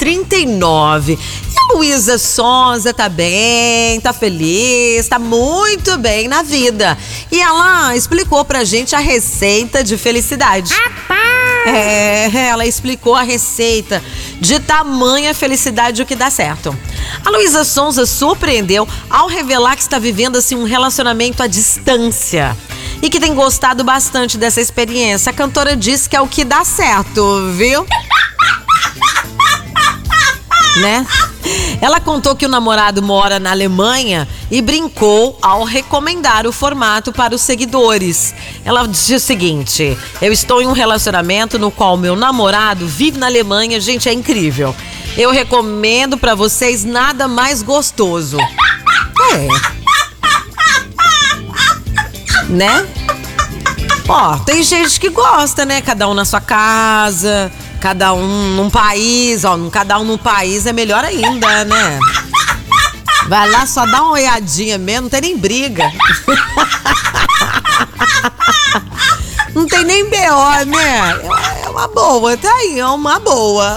39. E a Luísa Sonza tá bem, tá feliz, tá muito bem na vida. E ela explicou pra gente a receita de felicidade. Ela explicou a receita de tamanha felicidade, o que dá certo. A Luísa Sonza surpreendeu ao revelar que está vivendo assim um relacionamento à distância e que tem gostado bastante dessa experiência. A cantora disse que é o que dá certo, viu? Né? Ela contou que o namorado mora na Alemanha e brincou ao recomendar o formato para os seguidores. Ela disse o seguinte: eu estou em um relacionamento no qual meu namorado vive na Alemanha. Gente, é incrível. Eu recomendo para vocês, nada mais gostoso. Né? Ó, tem gente que gosta, né? Cada um na sua casa, cada um num país. Ó, cada um num país é melhor ainda, né? Vai lá, só dá uma olhadinha mesmo, não tem nem briga. Não tem nem BO, né? É uma boa, tá aí, é uma boa.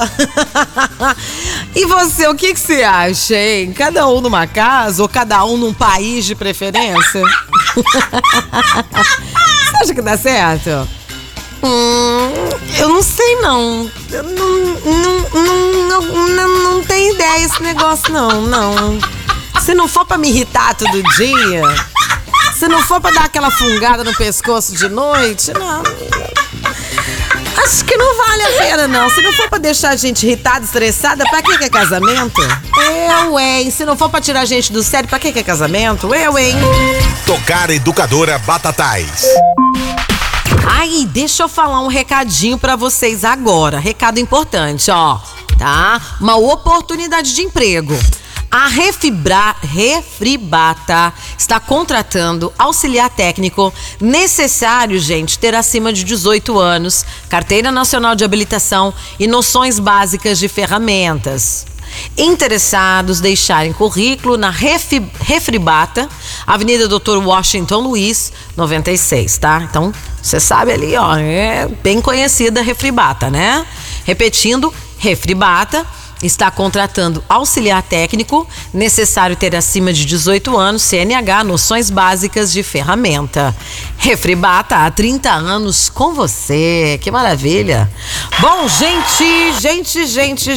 E você, o que você acha, hein? Cada um numa casa ou cada um num país de preferência? Você acha que dá certo? Eu não sei, não. Eu não tenho ideia esse negócio, não. Se não for pra me irritar todo dia, se não for pra dar aquela fungada no pescoço de noite, não. Acho que não vale a pena, não. Se não for pra deixar a gente irritada, estressada, pra que é casamento? Hein? Se não for pra tirar a gente do sério, pra que é casamento? Hein? Tocar Educadora Batatais. Ai, deixa eu falar um recadinho pra vocês agora. Recado importante, ó. Tá? Uma oportunidade de emprego. A Refribata está contratando auxiliar técnico. Necessário, gente, ter acima de 18 anos, carteira nacional de habilitação e noções básicas de ferramentas. Interessados, deixarem currículo na Refribata, Avenida Dr. Washington Luiz, 96, tá? Então, você sabe ali, ó, é bem conhecida a Refribata, né? Repetindo, Refribata está contratando auxiliar técnico, necessário ter acima de 18 anos, CNH, noções básicas de ferramenta. Refribata, há 30 anos com você, que maravilha. Bom, gente,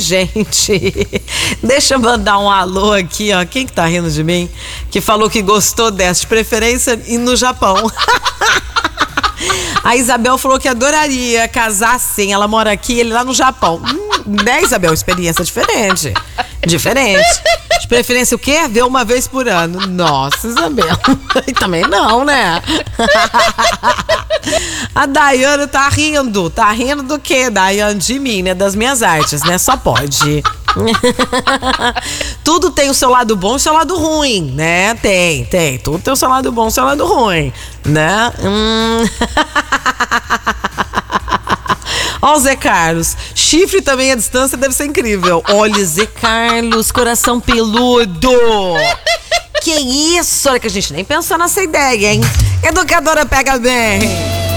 deixa eu mandar um alô aqui, ó, quem que tá rindo de mim? Que falou que gostou dessa, de preferência ir no Japão. A Isabel falou que adoraria casar assim. Ela mora aqui, ele lá no Japão. Né, Isabel? Experiência diferente. De preferência o quê? Ver uma vez por ano. Nossa, Isabel. E também não, né? A Daiane tá rindo. Tá rindo do quê, Daiane? De mim, né? Das minhas artes, né? Só pode. Tudo tem o seu lado bom e o seu lado ruim, né? Tem. Tudo tem o seu lado bom e o seu lado ruim, né? Ó o Zé Carlos. Chifre também à distância deve ser incrível. Olha, Zé Carlos, coração peludo. Que isso? Olha que a gente nem pensou nessa ideia, hein? Educadora pega bem.